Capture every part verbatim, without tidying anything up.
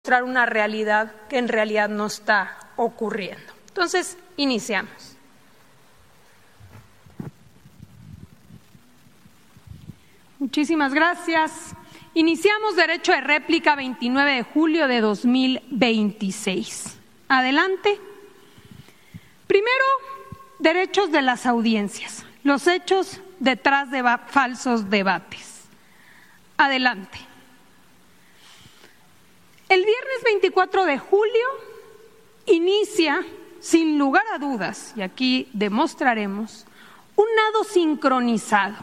mostrar una realidad que en realidad no está ocurriendo. Entonces, iniciamos. Muchísimas gracias. Iniciamos derecho de réplica veintinueve de julio de dos mil veintiséis. Adelante. Primero, derechos de las audiencias, los hechos detrás de falsos debates. Adelante. El viernes veinticuatro de julio inicia, sin lugar a dudas, y aquí demostraremos, un nado sincronizado,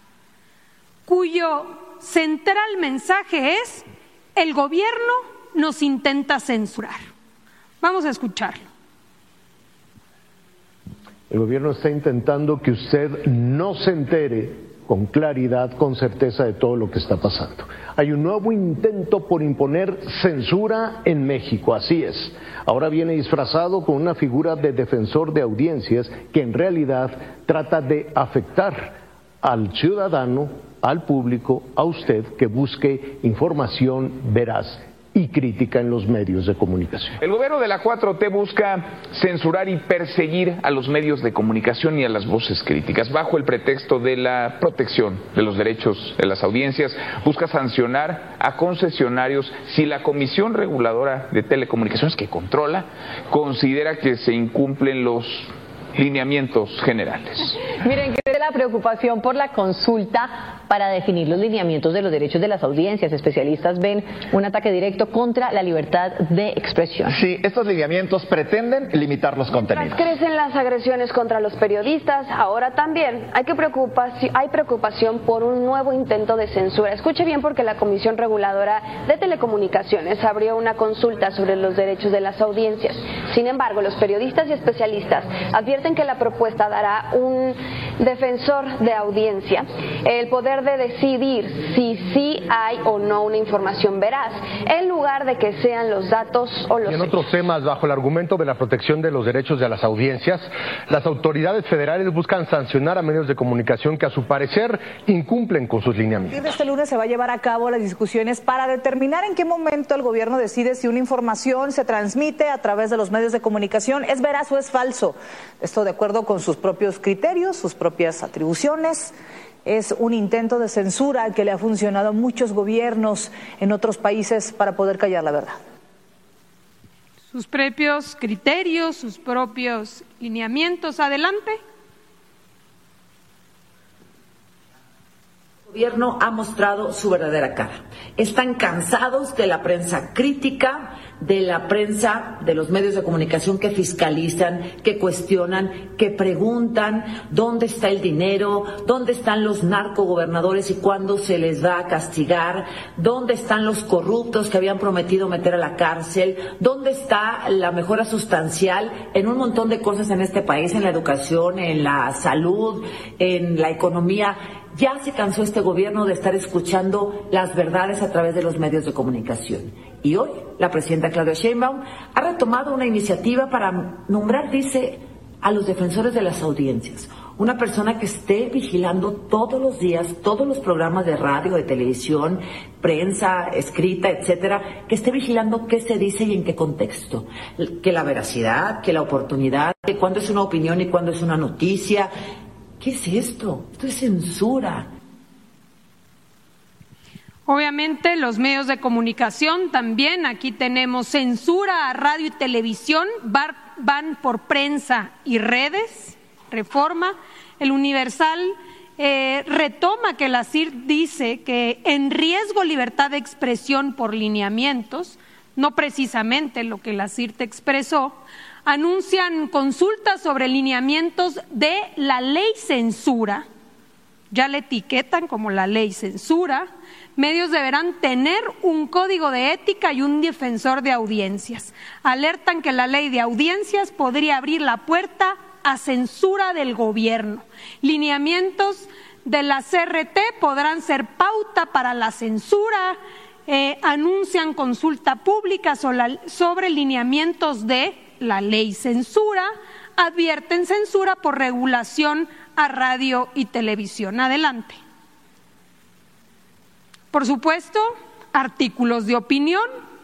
cuyo central mensaje es: el gobierno nos intenta censurar. Vamos a escucharlo. El gobierno está intentando que usted no se entere con claridad, con certeza de todo lo que está pasando. Hay un nuevo intento por imponer censura en México, así es. Ahora viene disfrazado con una figura de defensor de audiencias que en realidad trata de afectar al ciudadano, al público, a usted que busque información veraz y crítica en los medios de comunicación. El gobierno de la cuatro T busca censurar y perseguir a los medios de comunicación y a las voces críticas bajo el pretexto de la protección de los derechos de las audiencias. Busca sancionar a concesionarios si la Comisión Reguladora de Telecomunicaciones, que controla, considera que se incumplen los lineamientos generales. Miren, crece la preocupación por la consulta para definir los lineamientos de los derechos de las audiencias. Especialistas ven un ataque directo contra la libertad de expresión. Sí, estos lineamientos pretenden limitar los contenidos. Crecen las agresiones contra los periodistas. Ahora también hay, que preocupación, hay preocupación por un nuevo intento de censura. Escuche bien, porque la Comisión Reguladora de Telecomunicaciones abrió una consulta sobre los derechos de las audiencias. Sin embargo, los periodistas y especialistas advierten que la propuesta dará un defensor de audiencia el poder de decidir si sí hay o no una información veraz, en lugar de que sean los datos o los y en otros temas, bajo el argumento de la protección de los derechos de las audiencias, las autoridades federales buscan sancionar a medios de comunicación que a su parecer incumplen con sus lineamientos. Este lunes se va a llevar a cabo las discusiones para determinar en qué momento el gobierno decide si una información se transmite a través de los medios de comunicación es veraz o es falso. Esto de acuerdo con sus propios criterios, sus propias atribuciones. Es un intento de censura que le ha funcionado a muchos gobiernos en otros países para poder callar la verdad. Sus propios criterios, sus propios lineamientos. Adelante. El gobierno ha mostrado su verdadera cara. Están cansados de la prensa crítica, de la prensa, de los medios de comunicación que fiscalizan, que cuestionan, que preguntan dónde está el dinero, dónde están los narcogobernadores y cuándo se les va a castigar, dónde están los corruptos que habían prometido meter a la cárcel, dónde está la mejora sustancial en un montón de cosas en este país, en la educación, en la salud, en la economía. Ya se cansó este gobierno de estar escuchando las verdades a través de los medios de comunicación. Y hoy la presidenta Claudia Sheinbaum ha retomado una iniciativa para nombrar, dice, a los defensores de las audiencias. Una persona que esté vigilando todos los días, todos los programas de radio, de televisión, prensa, escrita, etcétera, que esté vigilando qué se dice y en qué contexto. Que la veracidad, que la oportunidad, que cuándo es una opinión y cuándo es una noticia. ¿Qué es esto? Esto es censura. Obviamente los medios de comunicación también, aquí tenemos censura a radio y televisión, van por prensa y redes, Reforma. El Universal eh, retoma que la C I R dice que en riesgo libertad de expresión por lineamientos, no precisamente lo que la C I R te expresó. Anuncian consultas sobre lineamientos de la ley censura, ya la etiquetan como la ley censura. Medios deberán tener un código de ética y un defensor de audiencias. Alertan que la ley de audiencias podría abrir la puerta a censura del gobierno. Lineamientos de la C R T podrán ser pauta para la censura. Eh, anuncian consulta pública sobre lineamientos de la ley censura, advierten censura por regulación a radio y televisión. Adelante. Por supuesto, artículos de opinión,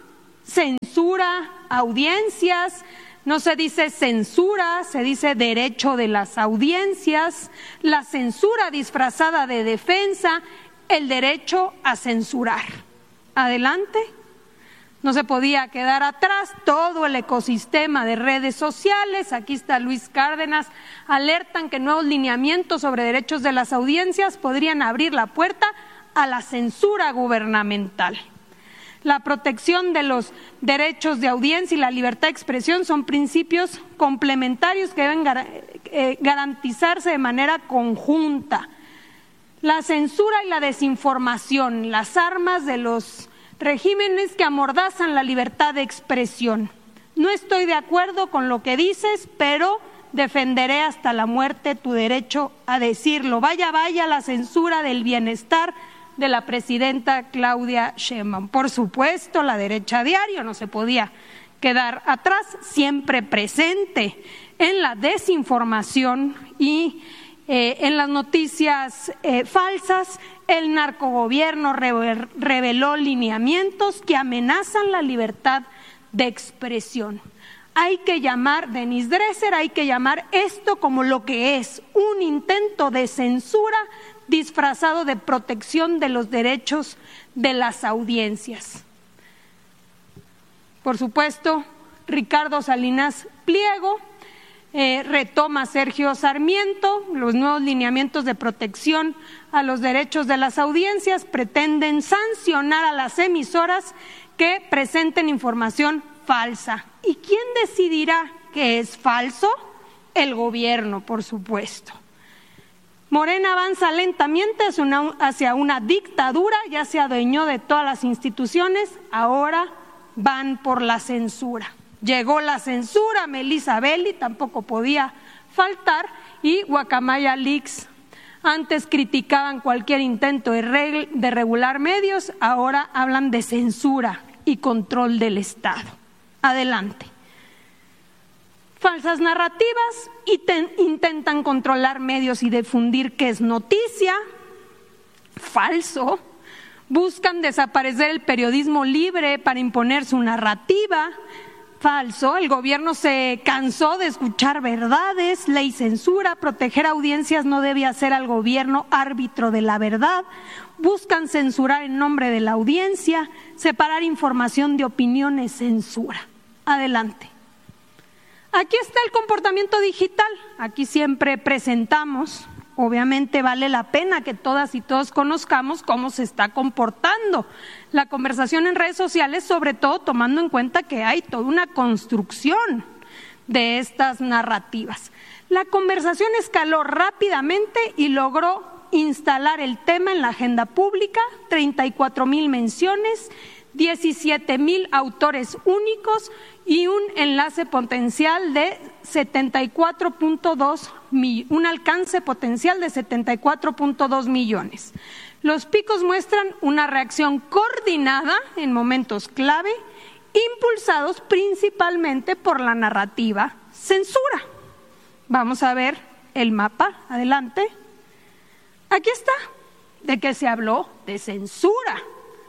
censura audiencias, no se dice censura, se dice derecho de las audiencias, la censura disfrazada de defensa, el derecho a censurar. Adelante. No se podía quedar atrás todo el ecosistema de redes sociales. Aquí está Luis Cárdenas. Alertan que nuevos lineamientos sobre derechos de las audiencias podrían abrir la puerta a la censura gubernamental. La protección de los derechos de audiencia y la libertad de expresión son principios complementarios que deben gar eh, garantizarse de manera conjunta. La censura y la desinformación, las armas de los regímenes que amordazan la libertad de expresión. No estoy de acuerdo con lo que dices, pero defenderé hasta la muerte tu derecho a decirlo. Vaya, vaya la censura del bienestar de la presidenta Claudia Sheinbaum. Por supuesto, la derecha a diario no se podía quedar atrás, siempre presente en la desinformación y eh, en las noticias eh, falsas. El narcogobierno reveló lineamientos que amenazan la libertad de expresión. Hay que llamar, Denise Dresser, hay que llamar esto como lo que es, un intento de censura disfrazado de protección de los derechos de las audiencias. Por supuesto, Ricardo Salinas Pliego eh, retoma Sergio Sarmiento. Los nuevos lineamientos de protección a los derechos de las audiencias pretenden sancionar a las emisoras que presenten información falsa. ¿Y quién decidirá que es falso? El gobierno, por supuesto. Morena avanza lentamente hacia una, hacia una dictadura, ya se adueñó de todas las instituciones, ahora van por la censura. Llegó la censura, Melissa Belli tampoco podía faltar, y Guacamaya Leaks. Antes criticaban cualquier intento de, reg de regular medios, ahora hablan de censura y control del Estado. Adelante. Falsas narrativas y intentan controlar medios y difundir qué es noticia. Falso. Buscan desaparecer el periodismo libre para imponer su narrativa. Falso. El gobierno se cansó de escuchar verdades. Ley censura. Proteger audiencias no debe hacer al gobierno árbitro de la verdad. Buscan censurar en nombre de la audiencia. Separar información de opiniones. Censura. Adelante. Aquí está el comportamiento digital. Aquí siempre presentamos, obviamente vale la pena que todas y todos conozcamos cómo se está comportando la conversación en redes sociales, sobre todo tomando en cuenta que hay toda una construcción de estas narrativas. La conversación escaló rápidamente y logró instalar el tema en la agenda pública, treinta y cuatro mil menciones, diecisiete mil autores únicos y un enlace potencial de setenta y cuatro punto dos millones, un alcance potencial de setenta y cuatro punto dos millones. Los picos muestran una reacción coordinada en momentos clave, impulsados principalmente por la narrativa censura. Vamos a ver el mapa, adelante. Aquí está, ¿de qué se habló? De censura.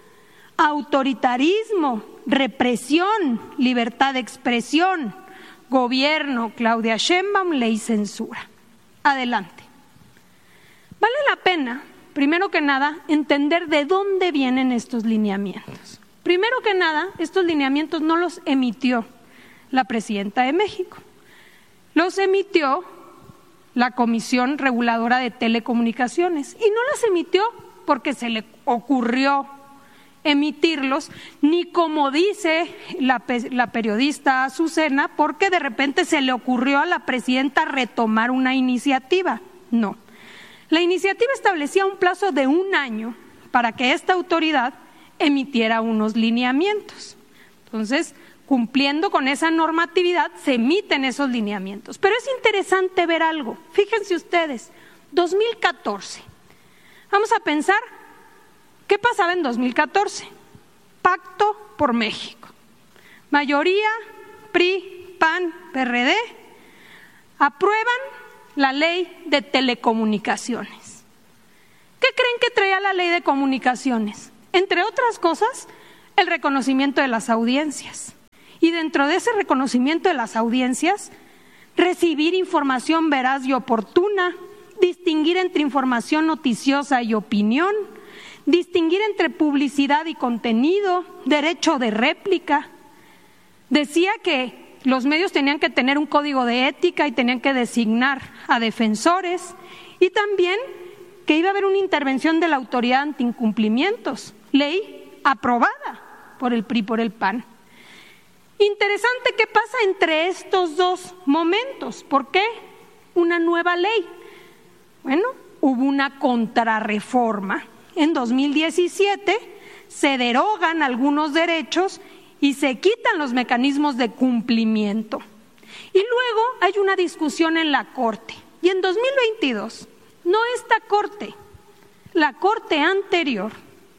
Autoritarismo, represión, libertad de expresión, gobierno, Claudia Sheinbaum, ley censura. Adelante. Vale la pena, primero que nada, entender de dónde vienen estos lineamientos. Primero que nada, estos lineamientos no los emitió la presidenta de México, los emitió la Comisión Reguladora de Telecomunicaciones, y no las emitió porque se le ocurrió emitirlos, ni como dice la, la periodista Azucena, porque de repente se le ocurrió a la presidenta retomar una iniciativa. No. La iniciativa establecía un plazo de un año para que esta autoridad emitiera unos lineamientos. Entonces, cumpliendo con esa normatividad, se emiten esos lineamientos. Pero es interesante ver algo. Fíjense ustedes, dos mil catorce. Vamos a pensar, ¿qué pasaba en dos mil catorce? Pacto por México. Mayoría, P R I, P A N, P R D, aprueban la ley de telecomunicaciones. ¿Qué creen que traía la ley de comunicaciones? Entre otras cosas, el reconocimiento de las audiencias. Y dentro de ese reconocimiento de las audiencias, recibir información veraz y oportuna, distinguir entre información noticiosa y opinión, distinguir entre publicidad y contenido, derecho de réplica. Decía que los medios tenían que tener un código de ética y tenían que designar a defensores, y también que iba a haber una intervención de la autoridad ante incumplimientos, ley aprobada por el P R I, por el P A N. Interesante qué pasa entre estos dos momentos. ¿Por qué una nueva ley? Bueno, hubo una contrarreforma. En dos mil diecisiete se derogan algunos derechos y se quitan los mecanismos de cumplimiento. Y luego hay una discusión en la Corte. Y en dos mil veintidós, no esta Corte, la Corte anterior,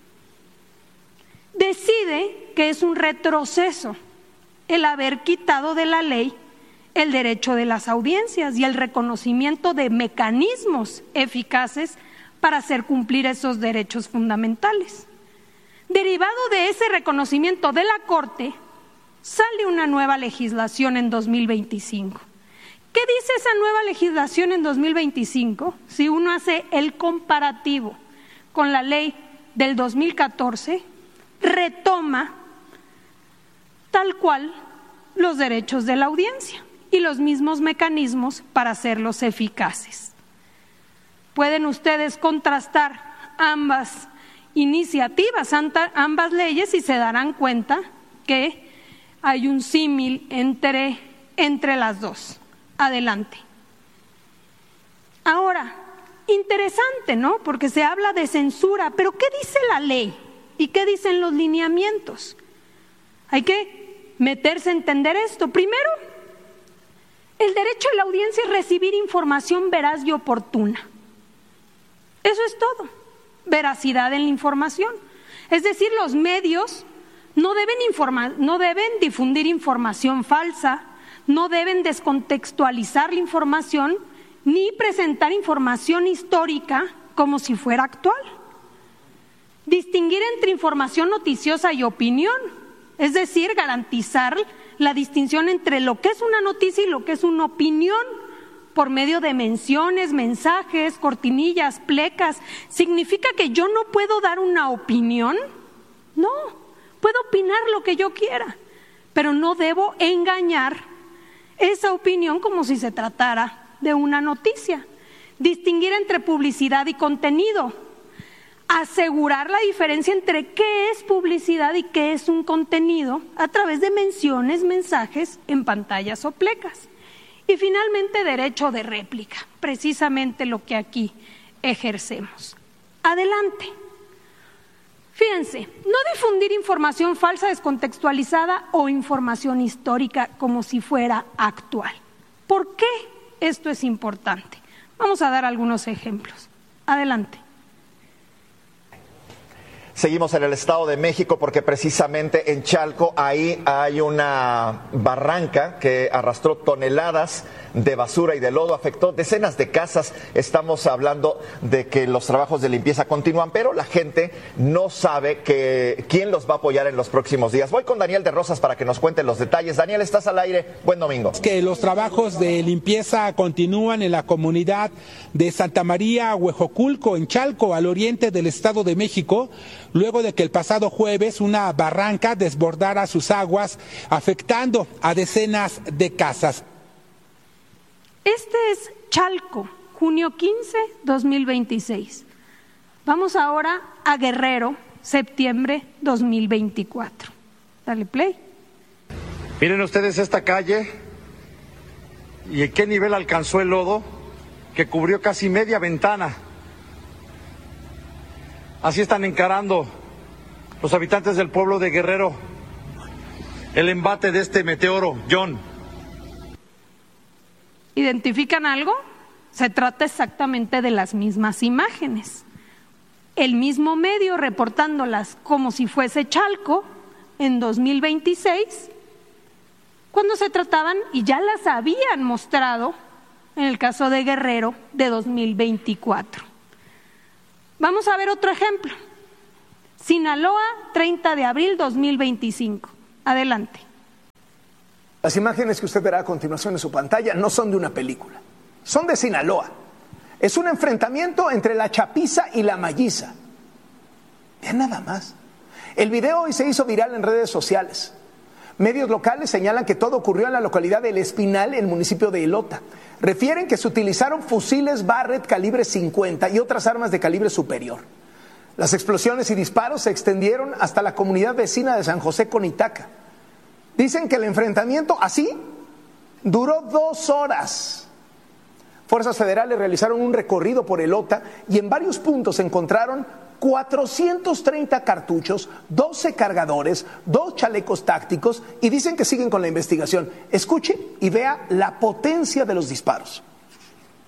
decide que es un retroceso el haber quitado de la ley el derecho de las audiencias y el reconocimiento de mecanismos eficaces para hacer cumplir esos derechos fundamentales. Derivado de ese reconocimiento de la Corte, sale una nueva legislación en dos mil veinticinco. ¿Qué dice esa nueva legislación en dos mil veinticinco? Si uno hace el comparativo con la ley del dos mil catorce, retoma tal cual los derechos de la audiencia y los mismos mecanismos para hacerlos eficaces. Pueden ustedes contrastar ambas iniciativas, ambas leyes, y se darán cuenta que hay un símil entre, entre las dos. Adelante. Ahora, interesante, ¿no? Porque se habla de censura, pero ¿qué dice la ley? ¿Y qué dicen los lineamientos? Hay que meterse a entender esto. Primero, el derecho de la audiencia es recibir información veraz y oportuna. Eso es todo. Veracidad en la información. Es decir, los medios no deben, informar, no deben difundir información falsa, no deben descontextualizar la información, ni presentar información histórica como si fuera actual. Distinguir entre información noticiosa y opinión, es decir, garantizar la distinción entre lo que es una noticia y lo que es una opinión, por medio de menciones, mensajes, cortinillas, plecas. ¿Significa que yo no puedo dar una opinión? No, puedo opinar lo que yo quiera, pero no debo engañar esa opinión como si se tratara de una noticia. Distinguir entre publicidad y contenido. Asegurar la diferencia entre qué es publicidad y qué es un contenido a través de menciones, mensajes en pantallas o plecas. Y finalmente, derecho de réplica, precisamente lo que aquí ejercemos. Adelante. Fíjense, no difundir información falsa, descontextualizada o información histórica como si fuera actual. ¿Por qué esto es importante? Vamos a dar algunos ejemplos. Adelante. Seguimos en el Estado de México porque precisamente en Chalco ahí hay una barranca que arrastró toneladas de basura y de lodo, afectó decenas de casas. Estamos hablando de que los trabajos de limpieza continúan, pero la gente no sabe que quién los va a apoyar en los próximos días. Voy con Daniel de Rosas para que nos cuente los detalles. Daniel, estás al aire. Buen domingo. Que los trabajos de limpieza continúan en la comunidad de Santa María Huejoculco, en Chalco, al oriente del Estado de México, luego de que el pasado jueves una barranca desbordara sus aguas, afectando a decenas de casas. Este es Chalco, junio quince, dos mil veintiséis. Vamos ahora a Guerrero, septiembre dos mil veinticuatro. Dale play. Miren ustedes esta calle y en qué nivel alcanzó el lodo, que cubrió casi media ventana. Así están encarando los habitantes del pueblo de Guerrero el embate de este meteoro, John. ¿Identifican algo? Se trata exactamente de las mismas imágenes. El mismo medio reportándolas como si fuese Chalco en dos mil veintiséis, cuando se trataban, y ya las habían mostrado en el caso de Guerrero, de dos mil veinticuatro. Vamos a ver otro ejemplo. Sinaloa, treinta de abril dos mil veinticinco. Adelante. Las imágenes que usted verá a continuación en su pantalla no son de una película, son de Sinaloa. Es un enfrentamiento entre la chapiza y la malliza. Vean nada más. El video hoy se hizo viral en redes sociales. Medios locales señalan que todo ocurrió en la localidad de El Espinal, en el municipio de Ilota. Refieren que se utilizaron fusiles Barrett calibre cincuenta y otras armas de calibre superior. Las explosiones y disparos se extendieron hasta la comunidad vecina de San José Conitaca. Dicen que el enfrentamiento así duró dos horas. Fuerzas federales realizaron un recorrido por Ilota y en varios puntos encontraron cuatrocientos treinta cartuchos, doce cargadores, dos chalecos tácticos y dicen que siguen con la investigación. Escuche y vea la potencia de los disparos.